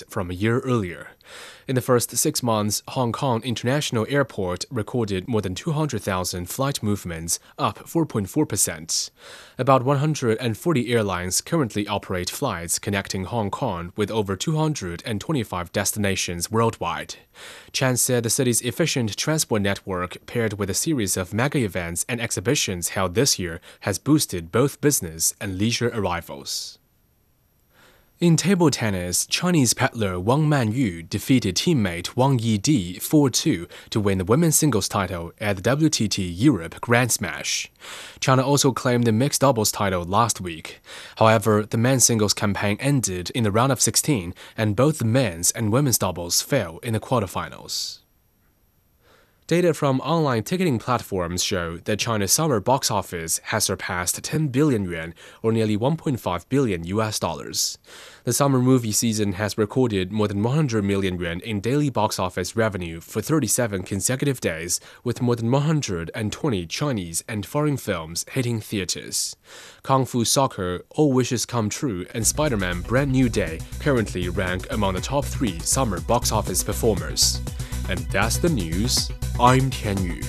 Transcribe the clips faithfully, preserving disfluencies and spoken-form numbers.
from a year earlier. In the first six months, Hong Kong International Airport recorded more than two hundred thousand flight movements, up four point four percent. About one hundred forty airlines currently operate flights connecting Hong Kong with over two hundred twenty-five destinations worldwide. Chan said the city's efficient transport network, paired with a series of mega events and exhibitions held this year, has boosted both business and leisure arrivals. In table tennis, Chinese paddler Wang Manyu defeated teammate Wang Yidi four two to win the women's singles title at the W T T Europe Grand Smash. China also claimed the mixed doubles title last week. However, the men's singles campaign ended in the round of sixteen, and both the men's and women's doubles fell in the quarterfinals. Data from online ticketing platforms show that China's summer box office has surpassed ten billion yuan, or nearly one point five billion U S dollars. The summer movie season has recorded more than one hundred million yuan in daily box office revenue for thirty-seven consecutive days, with more than one hundred twenty Chinese and foreign films hitting theaters. Kung Fu Soccer, All Wishes Come True, and Spider-Man Brand New Day currently rank among the top three summer box office performers. And that's the news. I'm Tian Yu.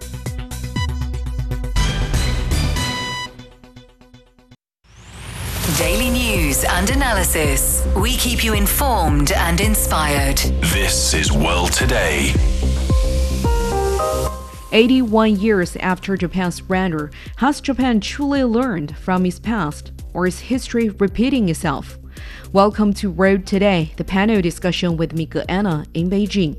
Daily news and analysis. We keep you informed and inspired. This is World Today. eighty-one years after Japan's surrender, has Japan truly learned from its past, or is history repeating itself? Welcome to World Today, the panel discussion with Mika Anna in Beijing.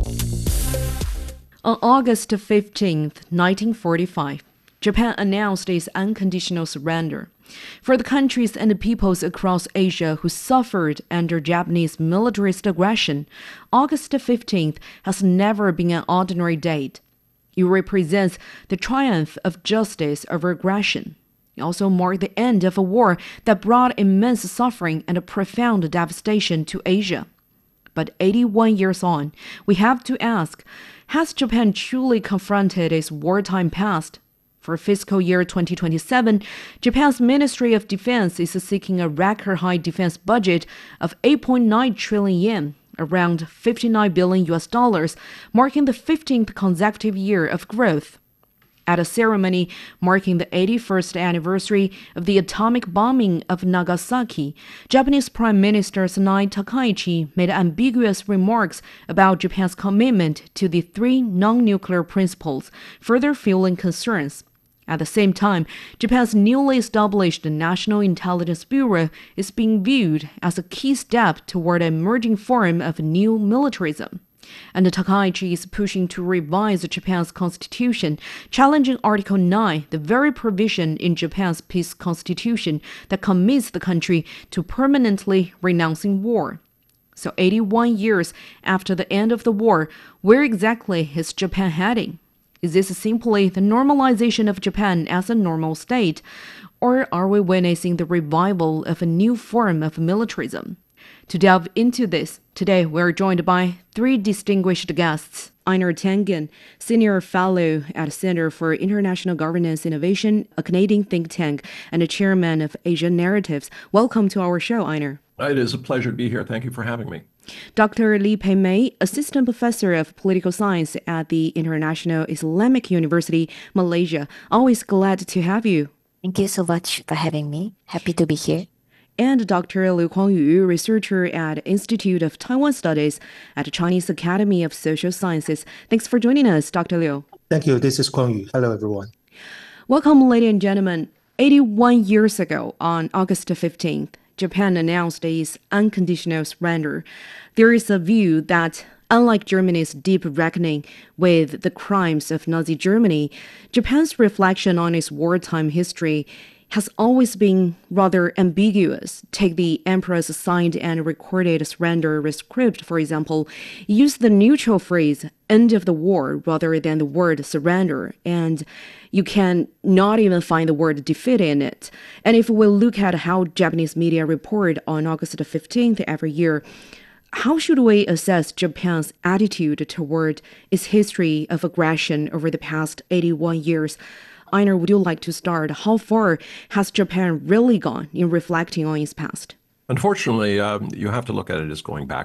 On August fifteenth, nineteen forty-five, Japan announced its unconditional surrender. For the countries and the peoples across Asia who suffered under Japanese militarist aggression, August fifteenth has never been an ordinary date. It represents the triumph of justice over aggression. It also marked the end of a war that brought immense suffering and a profound devastation to Asia. But eighty-one years on, we have to ask, has Japan truly confronted its wartime past? For fiscal year twenty twenty-seven, Japan's Ministry of Defense is seeking a record-high defense budget of eight point nine trillion yen, around fifty-nine billion U S dollars, marking the fifteenth consecutive year of growth. At a ceremony marking the eighty-first anniversary of the atomic bombing of Nagasaki, Japanese Prime Minister Sanai Takaichi made ambiguous remarks about Japan's commitment to the three non-nuclear principles, further fueling concerns. At the same time, Japan's newly established National Intelligence Bureau is being viewed as a key step toward an emerging form of new militarism. And Takaichi is pushing to revise Japan's constitution, challenging Article nine, the very provision in Japan's peace constitution that commits the country to permanently renouncing war. So eighty-one years after the end of the war, where exactly is Japan heading? Is this simply the normalization of Japan as a normal state, or are we witnessing the revival of a new form of militarism? To delve into this, today we're joined by three distinguished guests. Einar Tangen, Senior Fellow at Center for International Governance Innovation, a Canadian think tank, and the Chairman of Asia Narratives. Welcome to our show, Einar. It is a pleasure to be here. Thank you for having me. Doctor Li Pei-mei, Assistant Professor of Political Science at the International Islamic University, Malaysia. Always glad to have you. Thank you so much for having me. Happy to be here. And Doctor Liu Kuangyu, researcher at Institute of Taiwan Studies at the Chinese Academy of Social Sciences. Thanks for joining us, Doctor Liu. Thank you. This is Kuangyu. Hello, everyone. Welcome, ladies and gentlemen. eighty-one years ago, on August fifteenth, Japan announced its unconditional surrender. There is a view that, unlike Germany's deep reckoning with the crimes of Nazi Germany, Japan's reflection on its wartime history has always been rather ambiguous. Take the emperor's signed and recorded surrender rescript, for example. Use the neutral phrase, end of the war, rather than the word surrender, and you can not even find the word defeat in it. And if we look at how Japanese media report on August fifteenth every year, how should we assess Japan's attitude toward its history of aggression over the past eighty-one years? Einar, would you like to start? How far has Japan really gone in reflecting on its past? Unfortunately, um, you have to look at it as going back